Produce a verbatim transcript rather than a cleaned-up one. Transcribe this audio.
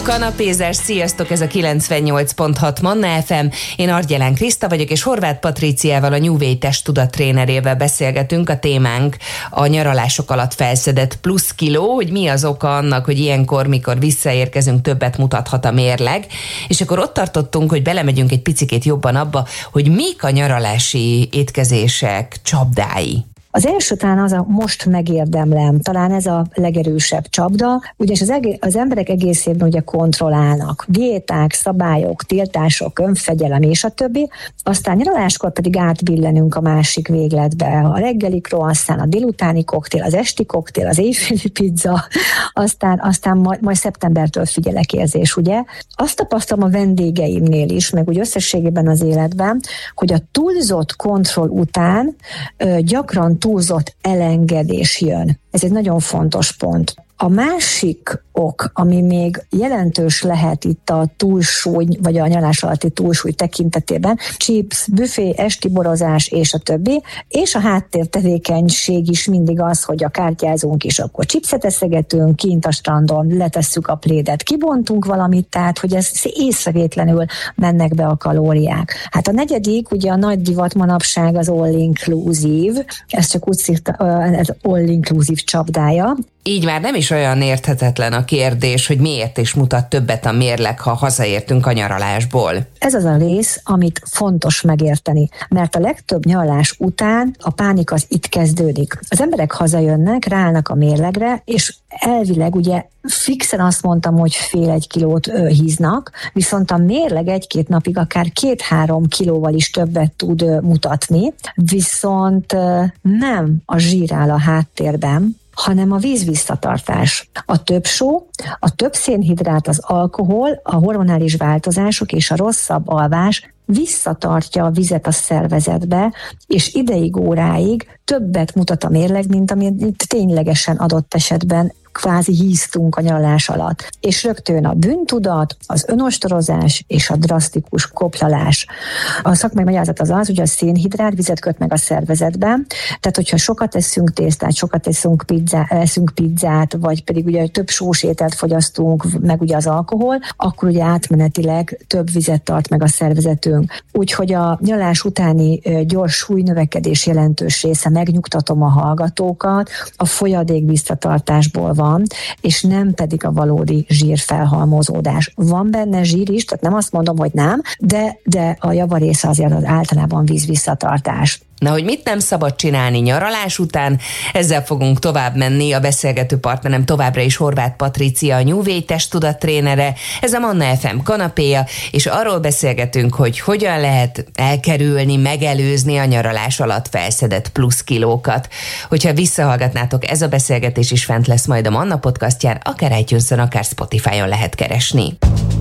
kanapézás, sziasztok, ez a kilencvennyolc pont hat Manna ef em. Én Argyelán Kriszta vagyok, és Horváth Patriciával, a New Way testtudat trénerével beszélgetünk. A témánk a nyaralások alatt felszedett plusz kiló, hogy mi az oka annak, hogy ilyenkor, mikor visszaérkezünk, többet mutathat a mérleg. És akkor ott tartottunk, hogy belemegyünk egy picikét jobban abba, hogy mik a nyaralási étkezések csapdái. Az első talán az a most megérdemlem, talán ez a legerősebb csapda, ugyanis az, egész, az emberek egész évben ugye kontrollálnak. Diéták, szabályok, tiltások, önfegyelem és a többi, aztán nyaraláskor pedig átbillenünk a másik végletbe. A reggeli croissant, a délutáni koktél, az esti koktél, az éjféli pizza, aztán, aztán majd, majd szeptembertől figyelek érzés, ugye? Azt tapasztalom a vendégeimnél is, meg úgy összességében az életben, hogy a túlzott kontroll után ö, gyakran túlzott elengedés jön. Ez egy nagyon fontos pont. A másik ok, ami még jelentős lehet itt a túlsúly, vagy a nyaralás alatti túlsúly tekintetében, chips, büfé, esti borozás és a többi, és a háttértevékenység is mindig az, hogy a kártyázunk is, akkor chipset eszegetünk, kint a strandon, letesszük a plédet, kibontunk valamit, tehát hogy ez észrevétlenül mennek be a kalóriák. Hát a negyedik, ugye a nagy divat manapság az all-inclusive, ez csak úgy szívta, ez all-inclusive csapdája. Így már nem is olyan érthetetlen a kérdés, hogy miért is mutat többet a mérleg, ha hazaértünk a nyaralásból. Ez az a rész, amit fontos megérteni, mert a legtöbb nyaralás után a pánik az itt kezdődik. Az emberek hazajönnek, ráállnak a mérlegre, és elvileg ugye fixen azt mondtam, hogy fél egy kilót ö, híznak, viszont a mérleg egy-két napig akár két-három kilóval is többet tud ö, mutatni, viszont ö, nem a zsír áll a háttérben, hanem a vízvisszatartás. A több só, a több szénhidrát, az alkohol, a hormonális változások és a rosszabb alvás visszatartja a vizet a szervezetbe, és ideig, óráig többet mutat a mérleg, mint amit ténylegesen adott esetben kvázi híztunk a nyaralás alatt. És rögtön a bűntudat, az önostorozás és a drasztikus koplalás. A szakmai magyarázat az az, hogy a szénhidrát vizet köt meg a szervezetben, tehát hogyha sokat eszünk tésztát, sokat eszünk, pizzá, eszünk pizzát, vagy pedig ugye több sós ételt fogyasztunk, meg ugye az alkohol, akkor ugye átmenetileg több vizet tart meg a szervezetünk. Úgyhogy a nyaralás utáni gyors súlynövekedés jelentős része, megnyugtatom a hallgatókat, a folyadék visszatartásból van, és nem pedig a valódi zsírfelhalmozódás. Van benne zsír is, tehát nem azt mondom, hogy nem, de, de a javarésze azért az általában vízvisszatartás. Na, hogy mit nem szabad csinálni nyaralás után, ezzel fogunk tovább menni. A beszélgető partnerem továbbra is Horváth Patricia, a New Way testtudat trénere, ez a Manna ef em kanapéja, és arról beszélgetünk, hogy hogyan lehet elkerülni, megelőzni a nyaralás alatt felszedett plusz kilókat. Hogyha visszahallgatnátok, ez a beszélgetés is fent lesz majd a Manna podcastján, akár iTunes-on, akár Spotify-on lehet keresni.